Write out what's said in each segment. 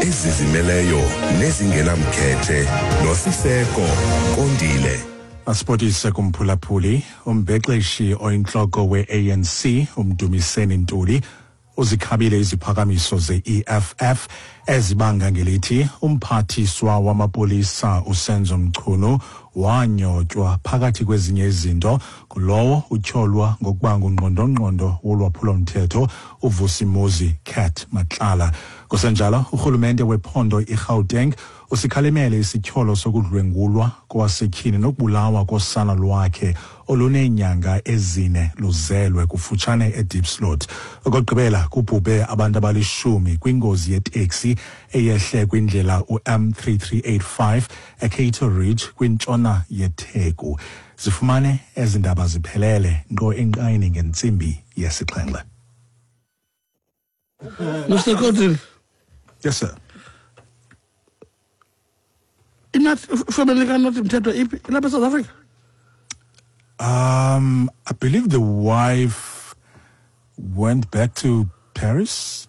ezizimeleyo nezingenamkhethe noSiseko Kondile. Asipotise kumphulaphuli umbhexeshi oyinhloko we-ANC uMdumiseni Ntuli uzikhabile iziphakamiso ze-EFF ezibanga ngelithi umphathiswa wamapolisa uSenzo Mchunu wanyotywa phakathi kwezinye izinto kulowo utyholwa ngokuba ngungqondongqondo wolwaphulomthetho uVusimuzi Cat Matlala. Kusenjalo urhulumente wephondo iGauteng usikhalimele isityholo sokudlwengulwa kwasetyhini nokubulawa kosana lwakhe oluneenyanga ezine luzelwe kufutshane eDiepsloot. Okugqibela kubhubhe abantu abalishumi kwingozi yeteksi eyehle kwindlela uM3385 eCato Ridge kwintshona yeTheku. Zifumane ezindaba ziphelele nto enqayini ngentsimbi yesixhenxe. Mr. Cotton. Yes, sir. Family cannot imthetho iphi lapha South Africa? I believe the wife went back to Paris.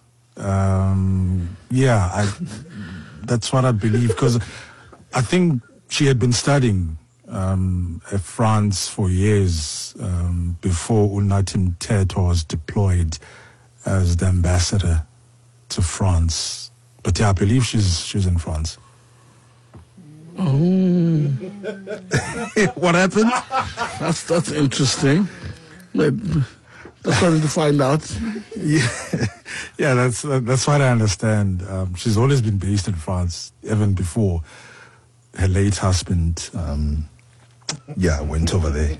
That's what I believe, because I think she had been studying at France for years before Unathi Mthethwa was deployed as the ambassador to France. But yeah, I believe she's in France. Oh. What happened? That's interesting. That's something to find out. Yeah, that's what I understand. She's always been based in France, even before her late husband went over there.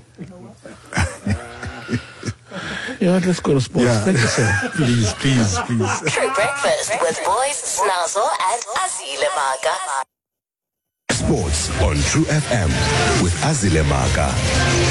Yeah, let's go to sports. Yeah. Thank you, sir. Please. True Breakfast with Boys Snazzle and Azile Maga. Sports on True FM with Azile Maga.